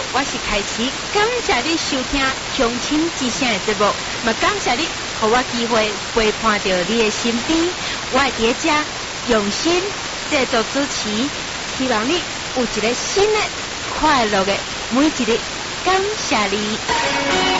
我是凯琪，感谢你收听乡亲之声的节目，嘛感谢你，给我机会陪伴到你的身边，我会伫遮用心制作主持，希望你有一个新的快乐的每一日，感谢你。